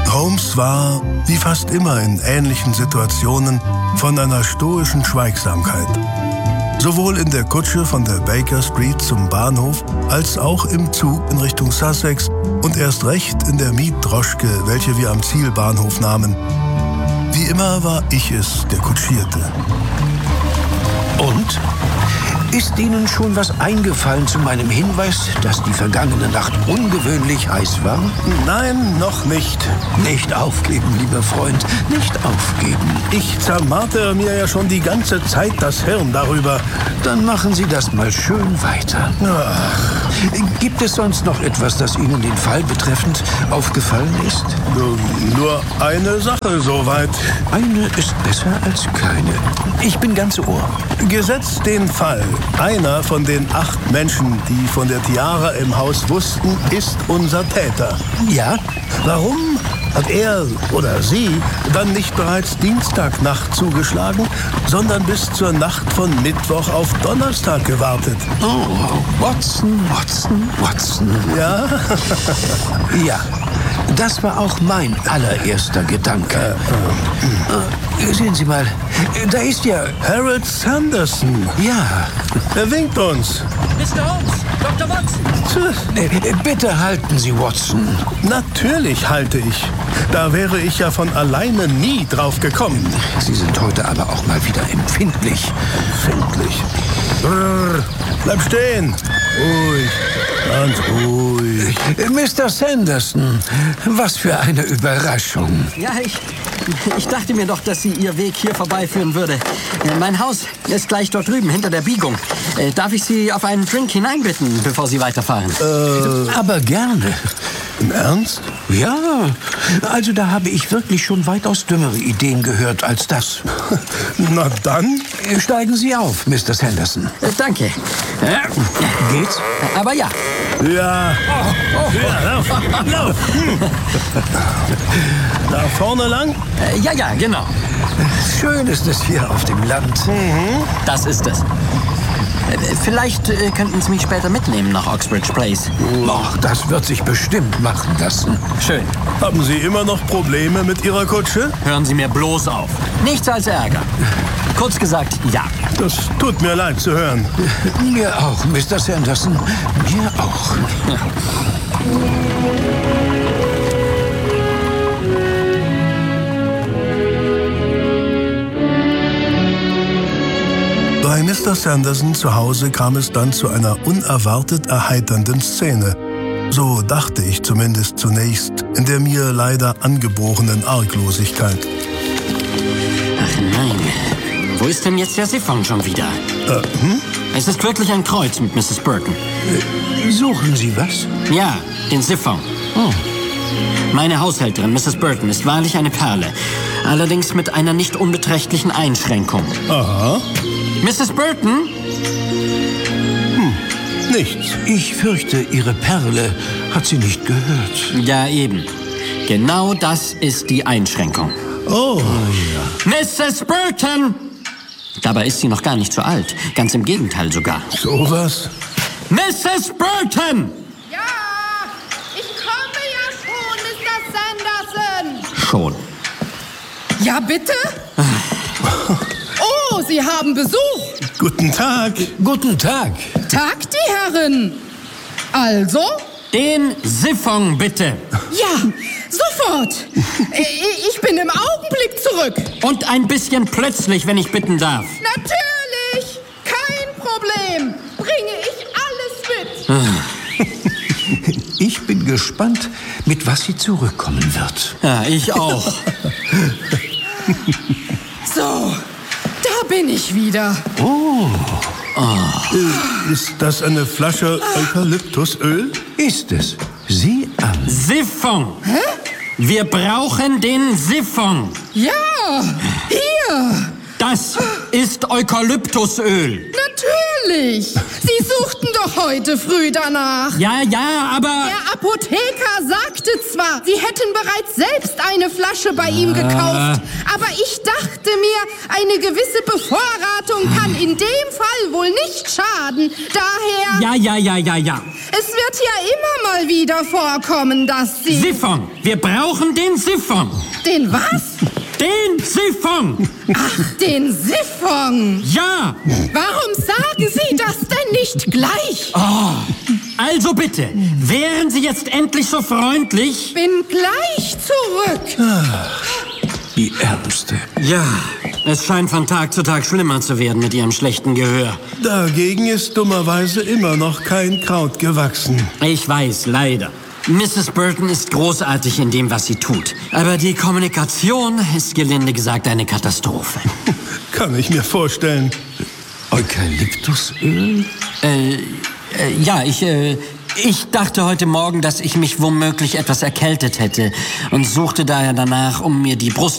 Holmes war, wie fast immer in ähnlichen Situationen, von einer stoischen Schweigsamkeit. Sowohl in der Kutsche von der Baker Street zum Bahnhof, als auch im Zug in Richtung Sussex und erst recht in der Mietdroschke, welche wir am Zielbahnhof nahmen. Wie immer war ich es, der kutschierte. Und? Ist Ihnen schon was eingefallen zu meinem Hinweis, dass die vergangene Nacht ungewöhnlich heiß war? Nein, noch nicht. Nicht aufgeben, lieber Freund, nicht aufgeben. Ich zermartere mir ja schon die ganze Zeit das Hirn darüber. Dann machen Sie das mal schön weiter. Ach. Gibt es sonst noch etwas, das Ihnen den Fall betreffend aufgefallen ist? Nur eine Sache soweit. Eine ist besser als keine. Ich bin ganz Ohr. Gesetzt den Fall, einer von den 8 Menschen, die von der Tiara im Haus wussten, ist unser Täter. Ja? Warum hat er oder sie dann nicht bereits Dienstagnacht zugeschlagen, sondern bis zur Nacht von Mittwoch auf Donnerstag gewartet? Oh, Watson. Ja? Ja, das war auch mein allererster Gedanke. Sehen Sie mal, da ist ja Harold Sanderson. Ja. Er winkt uns. Mr. Holmes, Dr. Watson. Bitte halten Sie, Watson. Natürlich halte ich. Da wäre ich ja von alleine nie drauf gekommen. Sie sind heute aber auch mal wieder empfindlich. Brrr, bleib stehen. Ruhig, ganz ruhig. Mr. Sanderson, was für eine Überraschung. Ja, ich dachte mir doch, dass Sie Ihr Weg hier vorbeiführen würde. Mein Haus ist gleich dort drüben, hinter der Biegung. Darf ich Sie auf einen Drink hineinbitten, bevor Sie weiterfahren? Aber gerne. Im Ernst? Ja, also da habe ich wirklich schon weitaus dümmere Ideen gehört als das. Na dann. Steigen Sie auf, Mr. Sanderson. Danke. Geht's? Aber ja. Ja. Ja, lauf. Da vorne lang? Ja, genau. Schön ist es hier auf dem Land. Das ist es. Vielleicht könnten Sie mich später mitnehmen nach Oxbridge Place. Ach, das wird sich bestimmt machen lassen. Schön. Haben Sie immer noch Probleme mit Ihrer Kutsche? Hören Sie mir bloß auf. Nichts als Ärger. Kurz gesagt, ja. Das tut mir leid zu hören. Mir auch, Mr. Sanderson. Mir auch. Bei Mr. Sanderson zu Hause kam es dann zu einer unerwartet erheiternden Szene. So dachte ich zumindest zunächst, in der mir leider angeborenen Arglosigkeit. Ach nein. Wo ist denn jetzt der Siphon schon wieder? Es ist wirklich ein Kreuz mit Mrs. Burton. Suchen Sie was? Ja, den Siphon. Oh. Meine Haushälterin, Mrs. Burton, ist wahrlich eine Perle. Allerdings mit einer nicht unbeträchtlichen Einschränkung. Aha. Mrs. Burton? Nichts. Ich fürchte, Ihre Perle hat sie nicht gehört. Ja, eben. Genau das ist die Einschränkung. Oh. Mrs. Burton! Dabei ist sie noch gar nicht so alt. Ganz im Gegenteil sogar. Sowas? Mrs. Burton! Ja, ich komme ja schon, Mr. Sanderson. Schon. Ja, bitte? Oh, Sie haben Besuch. Guten Tag. Guten Tag. Tag, die Herren. Also? Den Siphon, bitte. Ja, sofort. Ich bin im Augenblick zurück. Und ein bisschen plötzlich, wenn ich bitten darf. Natürlich. Kein Problem. Bringe ich alles mit. Ich bin gespannt, mit was sie zurückkommen wird. Ja, ich auch. So, da bin ich wieder. Ist das eine Flasche Eukalyptusöl? Ist es? Sieh an. Siphon. Hä? Wir brauchen den Siphon. Ja, hier. Das ist Eukalyptusöl. Natürlich. Sie suchten doch heute früh danach. Ja, aber... Der Apotheker sagte zwar, Sie hätten bereits selbst eine Flasche bei ihm gekauft. Aber ich dachte mir, eine gewisse Bevorratung kann in dem Fall wohl nicht schaden. Daher... Ja. Es wird ja immer mal wieder vorkommen, dass Sie... Siphon! Wir brauchen den Siphon! Den was? Den Siphon! Ach, den Siphon! Ja! Warum sagen Sie das denn nicht gleich? Oh, also bitte, wären Sie jetzt endlich so freundlich? Bin gleich zurück. Die Ärmste. Ja, es scheint von Tag zu Tag schlimmer zu werden mit Ihrem schlechten Gehör. Dagegen ist dummerweise immer noch kein Kraut gewachsen. Ich weiß, leider. Mrs. Burton ist großartig in dem, was sie tut. Aber die Kommunikation ist gelinde gesagt eine Katastrophe. Kann ich mir vorstellen. Eukalyptusöl? Ja, ich dachte heute Morgen, dass ich mich womöglich etwas erkältet hätte und suchte daher danach, um mir die Brust